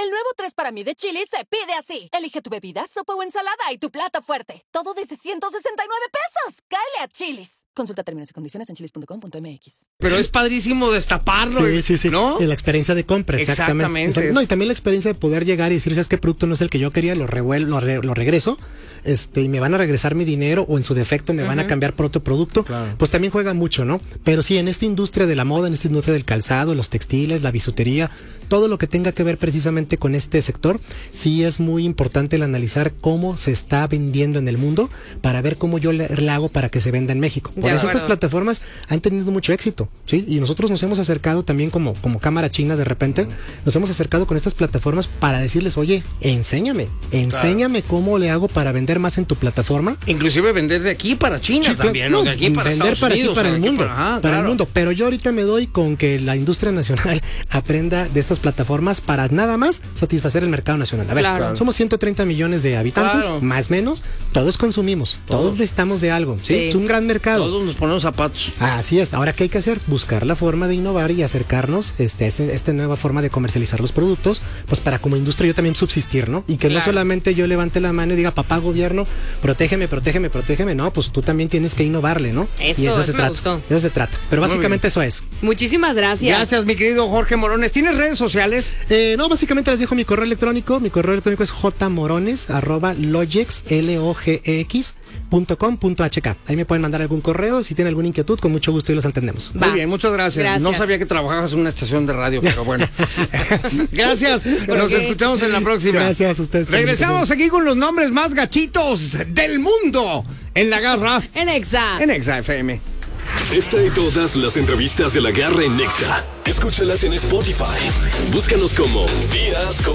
El nuevo 3 para mí de Chili's se pide así. Elige tu bebida, sopa o ensalada y tu plato fuerte. Todo desde 169 pesos. ¡Cáele a Chili's! Consulta términos y condiciones en chili's.com.mx. Pero es padrísimo destaparlo. Sí. ¿No? Y la experiencia de compra, exactamente. No, y también la experiencia de poder llegar y decir, ¿sabes qué producto no es el que yo quería? Lo regreso. Y me van a regresar mi dinero o en su defecto me van a cambiar por otro producto, claro. Pues también juega mucho, ¿no? Pero sí, en esta industria de la moda, en esta industria del calzado, los textiles, la bisutería, todo lo que tenga que ver precisamente con este sector, sí es muy importante el analizar cómo se está vendiendo en el mundo para ver cómo yo le hago para que se venda en México. Por eso estas plataformas han tenido mucho éxito, ¿sí? Y nosotros nos hemos acercado también como cámara china de repente, nos hemos acercado con estas plataformas para decirles, oye, enséñame cómo le hago para vender más en tu plataforma. Inclusive vender de aquí para China también, ¿no? De aquí para vender Estados Unidos, para el mundo, para el mundo. Pero yo ahorita me doy con que la industria nacional aprenda de estas plataformas para nada más satisfacer el mercado nacional. A ver, somos 130 millones de habitantes, más o menos, todos consumimos, todos necesitamos de algo, ¿sí? Es un gran mercado. Todos nos ponemos zapatos. Así es. Ahora, ¿qué hay que hacer? Buscar la forma de innovar y acercarnos a esta nueva forma de comercializar los productos, pues para como industria yo también subsistir, ¿no? Y que no solamente yo levante la mano y diga, papá gobierno, protégeme, no, pues tú también tienes que innovarle, ¿no? Eso, y eso se trata. Pero básicamente eso es. Muchísimas gracias. Gracias, mi querido Jorge Morones. ¿Tienes redes sociales? No, básicamente les dejo mi correo electrónico. Mi correo electrónico es jmorones@logex.com.hk. Ahí me pueden mandar algún correo. Si tienen alguna inquietud, con mucho gusto y los atendemos. Muy bien, muchas gracias. No sabía que trabajabas en una estación de radio, pero bueno. Gracias. Nos escuchamos en la próxima. Gracias a ustedes. Regresamos aquí con los nombres más gachitos del mundo en La Garra. En Exa FM. Esta y todas las entrevistas de La Garra en Exa. Escúchalas en Spotify. Búscanos como Díaz con